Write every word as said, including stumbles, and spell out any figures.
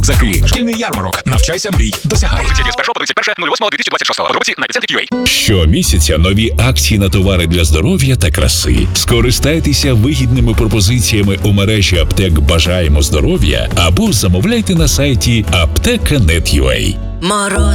Заки. Шкільний ярмарок. Навчайся, мрій, досягай. З першого по тридцять перше лютого дві тисячі двадцять шостого. Подробиці на епіцентрі крім ю ей. Щомісяця нові акції на товари для здоров'я та краси. Скористайтеся вигідними пропозиціями у мережі аптек «Бажаємо здоров'я» або замовляйте на сайті аптека крапка нет крапка ю а. Мороз.